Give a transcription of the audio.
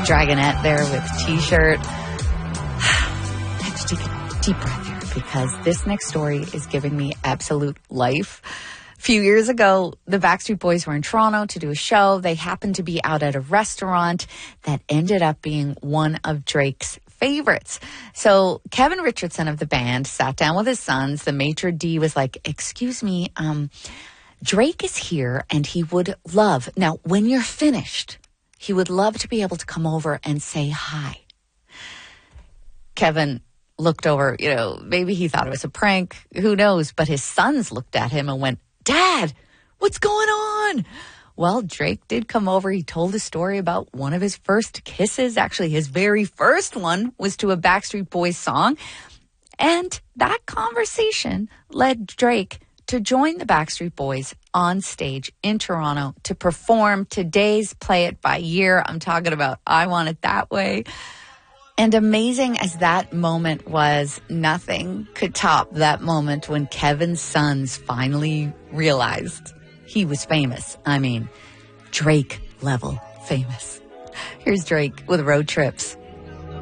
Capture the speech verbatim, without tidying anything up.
dragonette there with t-shirt. Let's take a deep breath here because this next story is giving me absolute life. A few years ago, the Backstreet Boys were in Toronto to do a show. They happened to be out at a restaurant that ended up being one of Drake's favorites. So Kevin Richardson of the band sat down with his sons. The maitre d' was like, excuse me, um, Drake is here and he would love, now when you're finished, he would love to be able to come over and say hi. Kevin looked over, you know, maybe he thought it was a prank, who knows, but his sons looked at him and went, Dad, what's going on? Well, Drake did come over. He told a story about one of his first kisses. Actually, his very first one was to a Backstreet Boys song. And that conversation led Drake to join the Backstreet Boys on stage in Toronto to perform today's Play It By Year. I'm talking about I Want It That Way. And amazing as that moment was, nothing could top that moment when Kevin's sons finally realized he was famous. I mean, Drake level famous. Here's Drake with Road Trips.